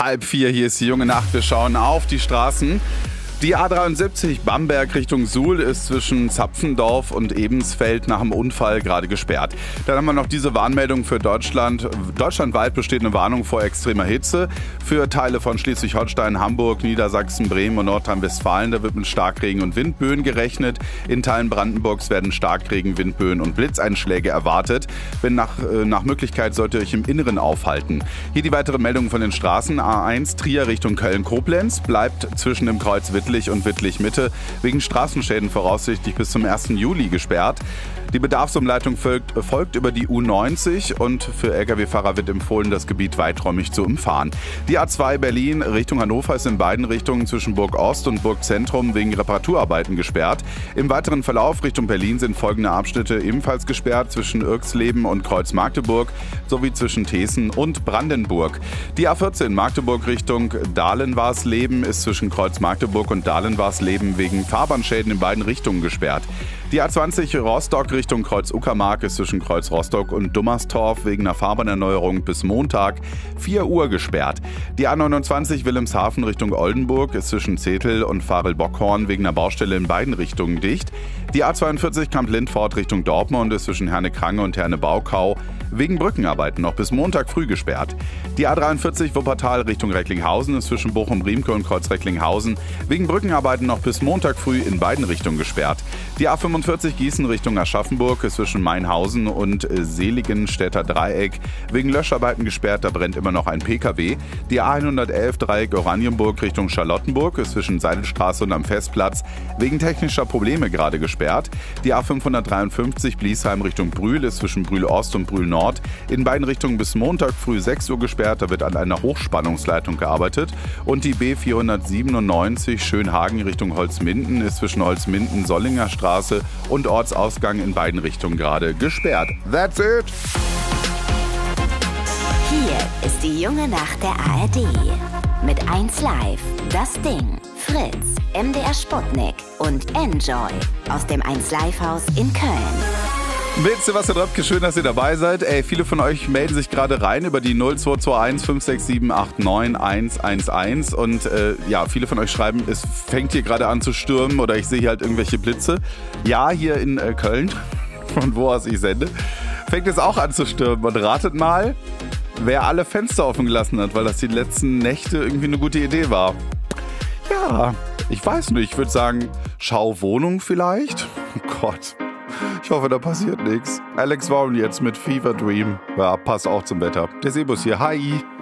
3:30, hier ist die junge Nacht. Wir schauen auf die Straßen. Die A73 Bamberg Richtung Suhl ist zwischen Zapfendorf und Ebensfeld nach dem Unfall gerade gesperrt. Dann haben wir noch diese Warnmeldung für Deutschland. Deutschlandweit besteht eine Warnung vor extremer Hitze. Für Teile von Schleswig-Holstein, Hamburg, Niedersachsen, Bremen und Nordrhein-Westfalen. Da wird mit Starkregen und Windböen gerechnet. In Teilen Brandenburgs werden Starkregen, Windböen und Blitzeinschläge erwartet. Nach Möglichkeit sollt ihr euch im Inneren aufhalten. Hier die weitere Meldung von den Straßen. A1 Trier Richtung Köln-Koblenz bleibt zwischen dem Kreuz Wittlich und Wittlich-Mitte wegen Straßenschäden voraussichtlich bis zum 1. Juli gesperrt. Die Bedarfsumleitung folgt über die U90 und für Lkw-Fahrer wird empfohlen, das Gebiet weiträumig zu umfahren. Die A2 Berlin Richtung Hannover ist in beiden Richtungen zwischen Burg Ost und Burg Zentrum wegen Reparaturarbeiten gesperrt. Im weiteren Verlauf Richtung Berlin sind folgende Abschnitte ebenfalls gesperrt zwischen Irxleben und Kreuz Magdeburg sowie zwischen Teeßen und Brandenburg. Die A14 Magdeburg Richtung Dahlenwarsleben ist zwischen Kreuz Magdeburg und Dahlenwarsleben wegen Fahrbahnschäden in beiden Richtungen gesperrt. Die A20 Rostock Richtung Kreuz Uckermark ist zwischen Kreuz Rostock und Dummerstorf wegen einer Fahrbahnerneuerung bis Montag 4 Uhr gesperrt. Die A29 Wilhelmshaven Richtung Oldenburg ist zwischen Zetel und Farel-Bockhorn wegen einer Baustelle in beiden Richtungen dicht. Die A42 Kamp-Lindfort Richtung Dortmund ist zwischen Herne-Krange und Herne-Baukau wegen Brückenarbeiten noch bis Montag früh gesperrt. Die A43 Wuppertal Richtung Recklinghausen ist zwischen Bochum-Riemke und Kreuz-Recklinghausen wegen Brückenarbeiten noch bis Montag früh in beiden Richtungen gesperrt. Die A45 Gießen Richtung Aschaffenburg ist zwischen Mainhausen und Seligenstädter Dreieck wegen Löscharbeiten gesperrt, da brennt immer noch ein PKW. Die A111 Dreieck Oranienburg Richtung Charlottenburg ist zwischen Seidelstraße und am Festplatz wegen technischer Probleme gerade gesperrt. Die A553 Bliesheim Richtung Brühl ist zwischen Brühl Ost und Brühl Nord in beiden Richtungen bis Montag früh 6 Uhr gesperrt, da wird an einer Hochspannungsleitung gearbeitet. Und die B497 Schönhagen Richtung Holzminden ist zwischen Holzminden-Sollinger Straße und Ortsausgang in beiden Richtungen gerade gesperrt. That's it! Hier ist die junge Nacht der ARD. Mit 1Live, Das Ding, Fritz, MDR Sputnik und Enjoy aus dem 1Live-Haus in Köln. Mit Sebastian Röpke, schön, dass ihr dabei seid. Viele von euch melden sich gerade rein über die 0221 567 89 111 und viele von euch schreiben, es fängt hier gerade an zu stürmen oder ich sehe hier halt irgendwelche Blitze. Ja, hier in Köln, von wo aus ich sende, fängt es auch an zu stürmen und ratet mal, wer alle Fenster offen gelassen hat, weil das die letzten Nächte irgendwie eine gute Idee war. Ja, ich weiß nicht, ich würde sagen, Schauwohnung vielleicht? Oh Gott. Ich hoffe, da passiert nichts. Alex Warren jetzt mit Fever Dream. Ja, passt auch zum Wetter. Der Sebus hier. Hi.